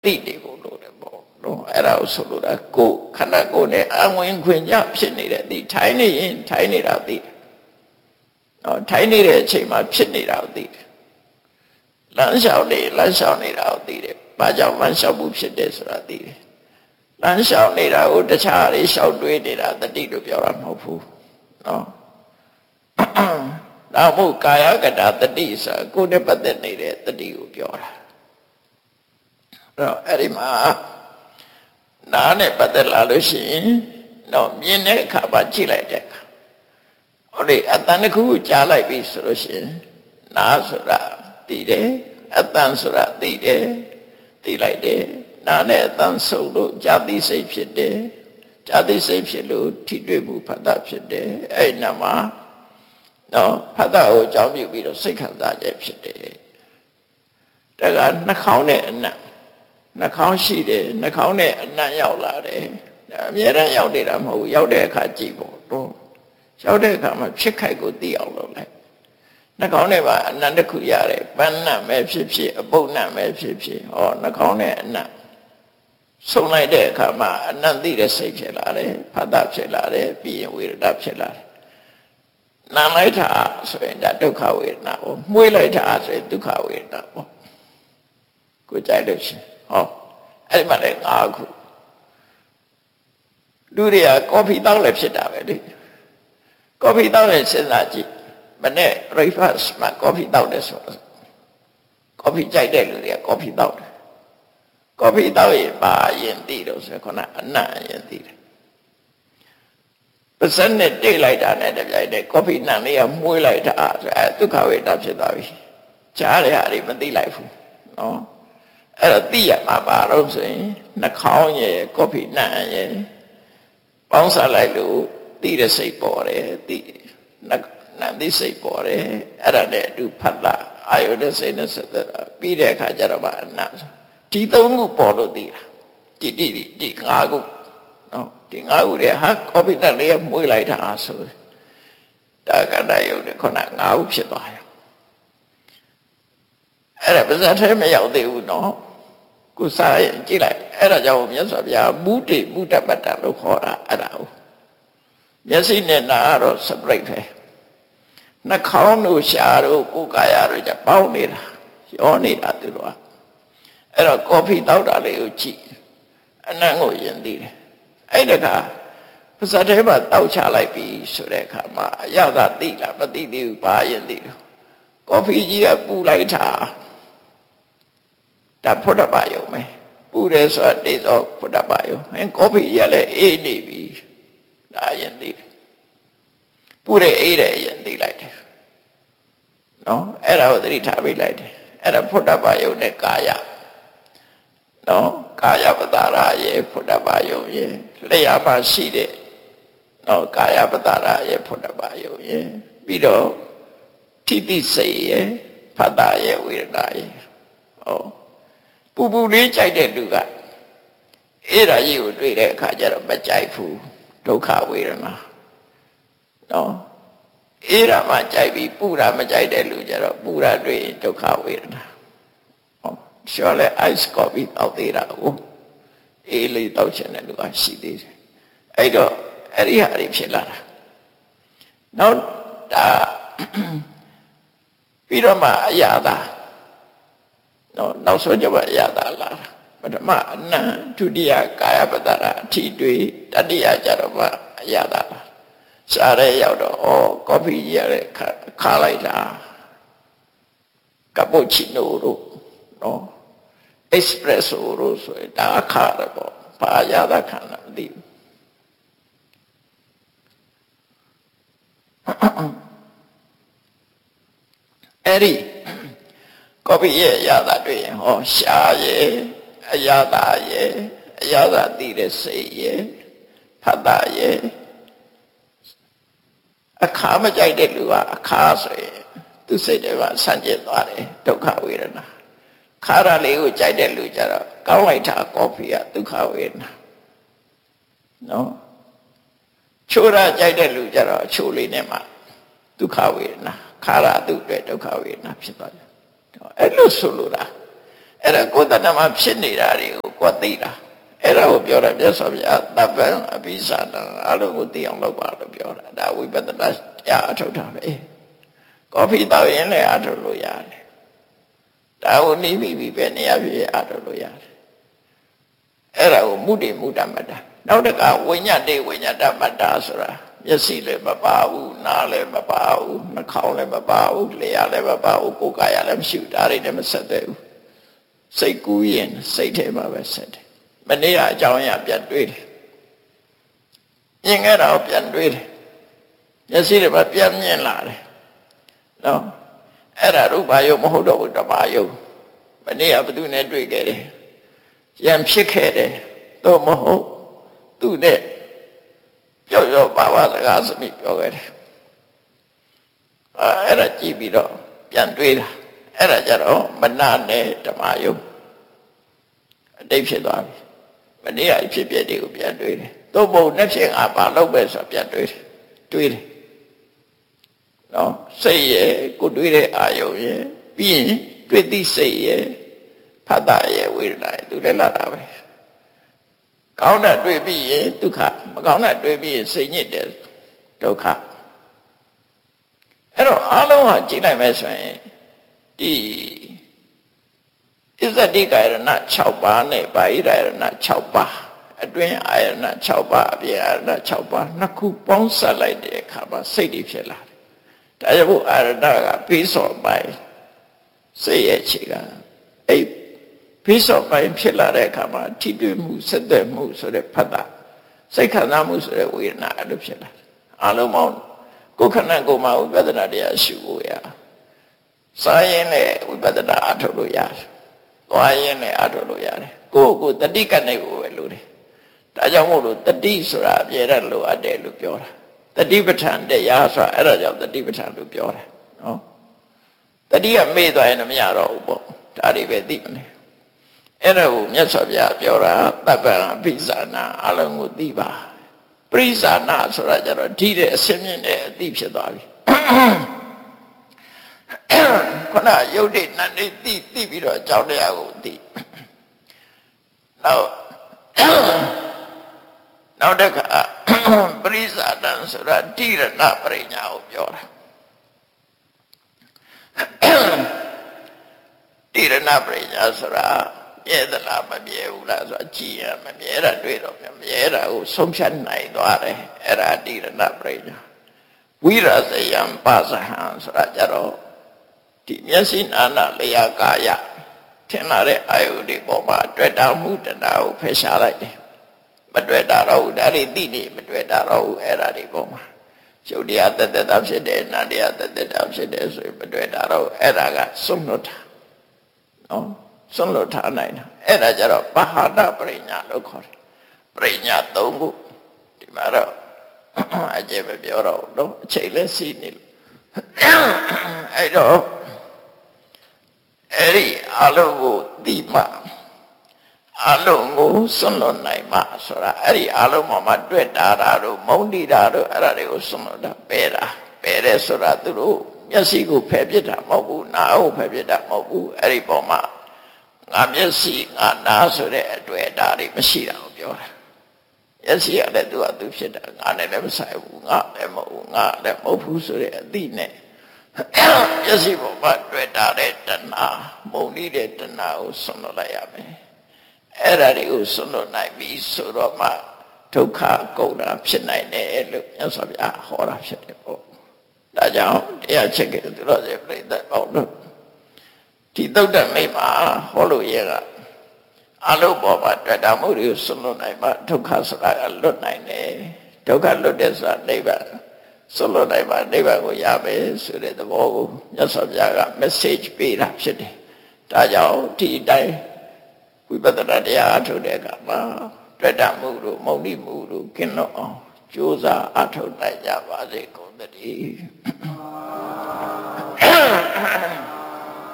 သိနေဖို့လိုတယ်ပေါ့နော်အဲ့ဒါကိုဆိုလိုတာကိုခန္ဓာကိုယ်နဲ့အဝင်ခွင့်ကြဖြစ်နေတဲ့ဒီထိုင်နေရင်ထိုင်နေတာသိတယ်နော်ထိုင်နေတဲ့အချိန်မှာဖြစ်နေတာကိုသိတယ်လမ်းလျှောက်နေတာကိုသိတယ်ဘာကြောင့်လမ်းလျှောက်မှုဖြစ်တယ်ဆိုတာသိတယ်လမ်းလျှောက်နေတာကိုတခြားတွေလျှောက်တွေးနေတာတတိလို့ပြောတာမဟုတ်ဘူးနော်ဒါမို့ကာယကတတတိဆိုကိုယ်နဲ့ပတ်သက်နေတဲ့တတိကိုပြောတာအဲ့ဒီမှာနားနဲ့ပတ်သက်လာလို့ရှိရင်တော့မြင်တဲ့အခါပါကြည့်လိုက်တဲ့အခါဟိုလေအတန်တစ်ခုကြားလိုက်ပြီဆိုလို့ရှိရင်နားဆိုတာသိတယ်အတန်ဆိုတာသိတယ်သိလိုက်တယ်နားနဲ့အတန်ဆုံလို့ဇာတိစိတ်ဖြစ်တယ်ဇာတိစိတ်ဖြစ်လို့ထိတွေ့မှုဖတ်တာဖြစ်တယ်အဲ့နာမှာနော်ဖတ်တာကိုအကြောင်းပြုပြီးတော့စိတ်ခံစားချက်ဖြစ်တယ်ဒါကနှာခေါင်းနဲ့အနံ့နှာခေါင်းရှိတယ်နှာခေါင်းနဲ့အနံ့ရောက်လာတယ်အများအားရောက်နေတာမဟုတ်ဘူးရောက်တဲ့အခါကြည့်ဖို့တော့ရောက်တဲ့အခါမှာဖြစ်ခိုက်ကိုသိအောင်လုပ်လိုက်နှာခေါင်းထဲမှာအနံ့တစ်ခုရတယ်ပန်းနံ့ပဲဖြစ်ဖြစ်အပုပ်နံ့ပဲဖြစ်ဖြစ်ဟောနှာခေါင်းနဲ့အနံ့ဆုံလိုက်တဲ့အခါမှာအနံ့သိတဲ့စိတ်ဖြစ်လာတယ်ဖတ်တာဖြစ်လာတယ်ပြီးရင်ဝေဒနာဖြစ်လာတယ်နာလိုက်တာဆိုရင်ဒါဒုက္ခဝေဒနာပေါ့မှုေးလိုက်တာဆိုရင်ဒုက္ခဝေဒနာပေါ့ကိုကြိုက်လို့ရှိရင်ဟောအဲ့ဒီမှာလည်း၅ခုလူတွေကကော်ဖီတောက်လည်းဖြစ်တာပဲလေကော်ဖီတောက်လည်းစဉ်းစားကြည့်မနေ့ breakfast မှာကော်ဖီတောက်တယ်ဆိုတော့ကော်ဖီကြိုက်တဲ့လူတွေကကော်ဖီတောက်တယ်ကော်ဖီတောက်ရင်ပါရင်သိတော့ဆိုခုနအနံ့ရင်သိတယ်ပါစက်နဲ့တိတ်လိုက်တာနဲ့တပြိုင်တည်းကော်ဖီနံလေးကမှုေးလိုက်တာဆိုအဲဒုက္ခဝေဒနာဖြစ်သွားပြီကြားရတာတွေမသိလိုက်ဘူးနော်အဲ့တော့သိရမှာပါတော့ဆိုရင်နှာခေါင်းရယ်ကော်ဖီနံရယ်ပေါင်းစားလိုက်လို့သိတဲ့စိတ်ပေါ်တယ်သိနံသိစိတ်ပေါ်တယ်အဲ့ဒါနဲ့အတူဖတ်တာအာယုတဲ့စိတ်နဲ့ဆက်သက်တာပြီးတဲ့အခါကျတော့မှအနံ့ဒီသုံးခုပေါ်လို့သိတာဒီငါးခုနော်ဒီငါးခုတွေဟာကော်ဖီနံလေးကမှုေးလိုက်တာဆိုဒါကတည်းကခုနငါးခုဖြစ်သွားတယ်အဲ့ဒါပါဇာထဲမရောက်သေးဘူးနော်ကိုစားရင်ကြည့်လိုက်အဲ့ဒါကြောင့်မြတ်စွာဘုရားမုဒိမုဒ္ဒပတ္တလို့ခေါ်တာအဲ့ဒါကိုမျက်စိနဲ့နားတော့ separate ပဲနှာခေါင်းတို့ရှားတို့ကိုယ်ကာယတို့ကြပေါင်းနေတာရောနေတာသူတို့ကအဲ့တော့ကော်ဖီတောက်တာလေးကိုကြည့်အနံ့ကိုယဉ်သိတယ်အဲ့ဒါကပါဇာထဲမှာတောက်ချလိုက်ပြီဆိုတဲ့အခါမှာအရသာသိလားမသိသေးဘူးဘာယဉ်သိတယ်ကော်ဖီကြီးကပူလိုက်တာဒါဖုဒ္ဓဘာယုံပဲပူတယ်ဆိုတာတေသောဖုဒ္ဓဘာယုံကော်ဖီကြီးကလည်းအေးနေပြီဒါယဉ်သိတယ်ပူတယ်အေးတယ်ယဉ်သိလိုက်တယ်နော်အဲ့ဒါကိုသတိထားပေးလိုက်တယ်အဲ့ဒါဖုဒ္ဓဘာယုံနဲ့ကာယနော်ကာယပတာရရဲ့ဖုဒ္ဓဘာယုံရဲ့လျှာပါရှိတဲ့နော်ကာယပတာရရဲ့ဖုဒ္ဓဘာယုံရဲ့ပြီးတော့ထိတိစိတ်ရဲ့ဖတ်တာရဲ့ဝေဒနာရဲ့ဟောပူပူလေးကြိုက်တဲ့လူကအဲ့ဒါကြီးကိုတွေ့တဲ့အခါကျတော့မကြိုက်ဘူးဒုက္ခဝေဒနာနော်အဲ့ဒါမှကြိုက်ပြီးပူတာမကြိုက်တဲ့လူကျတော့ပူတာတွေ့ရင်ဒုက္ခဝေဒနာဟောရှော်လေ ice coffee တောက်သေးတာကိုအေးလေးတောက်ချင်တဲ့လူကရှိသေးတယ်အဲ့တော့အဲ့ဒီဟာတွေဖြစ်လာတာနောက်ဒါပြီးတော့မှအရာသာနောက်ဆုံးကျမှအရာသာလာပထမအနံ့ဒုတိယကာယပတ္တရအထီးတွေတတိယကျတော့မှအရာသာလာစားရဲရောက်တော့ကော်ဖီရတဲ့ခါလိုက်တာကပ္ပုချီနိုတို့နော်เอสเปรสโซ่တို့ဆိုရင်ဒါခါတယ်ပေါ့ဘာအရာသာခံတာမသိဘူးအဲ့ဒီကော်ဖီရဲ့အရာသာတွေ့ရင်ဟောရှားရဲ့အရာသာရဲ့အရာသာသိတဲ့စိတ်ရဲ့ဖတ်တာရဲ့အခါမကြိုက်တဲ့လူကအခါဆိုရင်သူစိတ်ထဲမှာဆန့်ကျင်သွားတယ်ဒုက္ခဝေဒနာခါရလေးကိုကြိုက်တဲ့လူကြတော့ကောင်းလိုက်တာကော်ဖီကဒုက္ခဝေဒနာနော်ချိုးရကြိုက်တဲ့လူကြတော့ချိုးလေးနဲ့မှဒုက္ခဝေဒနာခါရသူ့အတွက်ဒုက္ခဝေဒနာဖြစ်သွားတယ်အဲ့လိုဆိုလိုတာအဲ့ဒါကိုယ်တဏ္ဍမှာဖြစ်နေတာတွေကိုကိုယ်သိတာအဲ့ဒါကိုပြောတာမြတ်စွာဘုရားတပ္ပံအဘိဇာနံအလုံးကိုသိအောင်လုပ်ပါလို့ပြောတာဒါဝိပဿနာတရားအထုတ်တာပဲကော်ဖီတောက်ရင်လည်းအထုတ်လို့ရတယ်ဒါကိုနေပြီးပဲနေရာပြည့်အထုတ်လို့ရတယ်အဲ့ဒါကိုမုဒိမုဒ္ဒမတ္တနောက်တကဝိညာတိဝိညာတမတ္တဆိုတာမျက်စိလည်းမပါဘူးနားလည်းမပါဘူးနှာခေါင်းလည်းမပါဘူးလျှာလည်းမပါဘူးကိုယ်ကာယလည်းမရှိဘူးဒါတွေနဲ့မဆက်သေးဘူးစိတ်ကူးရင်စိတ်ထဲမှာပဲဆက်တယ်မနေ့ကအကြောင်းအရာပြန်တွေးတယ်မြင်ခဲ့တာကိုပြန်တွေးတယ်မျက်စိတွေမှာပြန်မြင်လာတယ်နော်အဲ့ဒါရူပယုံမဟုတ်တော့ဘူးဓမ္မယုံမနေ့ကဘယ်သူနဲ့တွေ့ခဲ့တယ်ရံဖြစ်ခဲ့တယ်တော့မဟုတ်သူနဲ့ပြောပါစကားစမိပြောခဲ့တယ်အဲ့ဒါကြည့်ပြီးတော့ပြန်တွေးတာအဲ့ဒါကြတော့မနာနဲ့ဓမ္မယုံအတိတ်ဖြစ်သွားပြီမနေ့ကဖြစ်ပြတွေကိုပြန်တွေးတယ်သို့မဟုတ်နှစ်ဖြစ်ငါဘာလုပ်ပဲဆိုပြန်တွေးတယ်နော်စိတ်ရဲ့ကိုတွေးတဲ့အာယုံရဲ့ပြီးရင်တွေ့သည့်စိတ်ရဲ့ဖတ်တာရဲ့ဝေဒနာရဲ့သူလည်းလာတာပဲကောင်းတာတွေ့ပြီးရင်ဒုက္ခမကောင်းတာတွေ့ပြီးရင်စိတ်ညစ်တယ်ဒုက္ခအဲ့တော့အလုံးဟာကြည့်လိုက်မယ်ဆိုရင်ဒီဣဇတိကာယရဏ6ပါးနဲ့ဘာဟိရယရဏ6ပါးအတွင်းအာယရဏ6ပါးအပြင်အာယရဏ6ပါးနှစ်ခုပေါင်းစပ်လိုက်တဲ့အခါမှာစိတ်တွေဖြစ်လာတယ်ဒါကြောင့်ဘုအာရဏကပြီးစောပိုင်းစိတ်ရဲ့ခြေကအဲ့ပြီးစောပိုင်းဖြစ်လာတဲ့အခါမှာထိတွေ့မှုဆက်သွယ်မှုဆိုတဲ့ဖတ်တာစိတ်ခံစားမှုဆိုတဲ့ဝေဒနာအဲ့လိုဖြစ်လာတယ်အလုံးပေါင်းကိုယ်ခန္ဓာကိုယ်မှာဝိပဿနာတရားရှုဖို့ရစာရင်လည်းဝိပဿနာအထုတ်လို့ရတယ်သွားရင်လည်းအထုတ်လို့ရတယ်ကိုယ်တတိကနေကိုပဲလို့တယ်ဒါကြောင့်မို့လို့တတိဆိုတာအပြည့်ရလိုအပ်တယ်လို့ပြောတာတတိပဋ္ဌာန်တရားဆိုတာအဲ့ဒါကြောင့်တတိပဋ္ဌာန်လို့ပြောတာနော်တတိကမေ့သွားရင်မရတော့ဘူးပေါ့ဒါတွေပဲသိမလဲအဲ့ဒါကိုမြတ်စွာဘုရားပြောတာတပ္ပံအဘိဇာနာအလုံးကိုသိပါပရိဇာနာဆိုတာကြတော့ဒီတဲ့အစင်းမြင့်တဲ့အသိဖြစ်သွားပြီခဏရုပ်တည်နံနေသိပြီးတော့အကြောင်းတရားကိုသိနောက်တစ်ခါပရိဇာတံဆိုတာတိရဏပရိညာကိုပြောတာတိရဏပရိညာဆိုတာမြဲသလားမမြဲဘူးလားဆိုတာကြည်ရမမြဲတာတွေ့တော့မမြဲတာကိုဆုံးဖြတ်နိုင်သွားတယ်အဲ့ဒါတိရဏပရိညာဝိရဇယံပါဇဟံဆိုတာကြတော့ဒီမျက်စိနာနာလျာကာယထင်လာတဲ့အာယုတွေပေါ်မှာတွေ့တာမှုတဏှာကိုဖယ်ရှားလိုက်တယ်မတွေ့တာတော့ဒါတွေသိနေမတွေ့တာတော့အဲ့ဒါတွေပေါ်မှာကျုပ်တရားတသက်တာဖြစ်တယ်နာတရားတသက်တာဖြစ်တယ်ဆိုရင်မတွေ့တာတော့အဲ့ဒါကစွန့်လွတ်တာနော်စွန့်လွတ်ထားနိုင်တာအဲ့ဒါကြတော့ပဟာဒပရိညာလို့ခေါ်တယ်ပရိညာ၃ခုဒီမှာတော့အကျေမပြောတော့တော့အချိန်လည်းစီးနေလို့အဲ့တော့အဲ့ဒီအလုံးကိုသိမှအလုံးကိုစွန့်လွတ်နိုင်မှဆိုတာအဲ့ဒီအလုံးမှာတွေ့တာတို့မုန်းတိတာတို့အဲ့ဒါတွေကိုစွန့်လွတ်တာပယ်တယ်ဆိုတာသူတို့မျက်စိကိုဖယ်ပြစ်တာမဟုတ်ဘူးနားကိုဖယ်ပြစ်တာမဟုတ်ဘူးအဲ့ဒီပေါ်မှာငါမျက်စိငါနားဆိုတဲ့အတွေ့အတာတွေမရှိတာကိုပြောတာမျက်စိကလည်းသူကသူဖြစ်တာငါနဲ့လည်းမဆိုင်ဘူးငါလည်းမဟုတ်ငါလည်းမဟုတ်ဘူးဆိုတဲ့အသိနဲ့မျက်စိပေါ်မှာတွေ့တာတဲ့တဏှာမုန်းနေတဲ့တဏှာကိုစွန့်လွတ်လိုက်ရမယ်အဲ့ဒါတွေကိုစွန့်လွတ်နိုင်ပြီဆိုတော့မှဒုက္ခကုန်တာဖြစ်နိုင်တယ်လို့မြတ်စွာဘုရားဟောတာဖြစ်တယ်ပေါ့ဒါကြောင့်တရားချက်ကသူတော်စင်ပြိဿပေါ့လို့ဒီသုတ်တမိတ်မှာဟောလို့ရကအလုံးပေါ်မှာတွေ့တာမှုတွေကိုစွန့်လွတ်နိုင်မှဒုက္ခဆိုတာကလွတ်နိုင်တယ်ဒုက္ခလွတ်တဲ့ဆိုတာနိဗ္ဗာန်စွန့်လွတ်နိုင်မှနိဗ္ဗာန်ကိုရမယ်ဆိုတဲ့သဘောကိုမြတ်စွာဘုရားက message ပေးတာဖြစ်တယ်ဒါကြောင့်ဒီအတိုင်းဝိပဿနာတရားအထုတ်တဲ့အခါမှာတွေ့တာမှုတို့မုန်တိမှုတို့ကင်းလို့အောင်ကြိုးစားအထုတ်နိုင်ကြပါစေကုန်သတည်း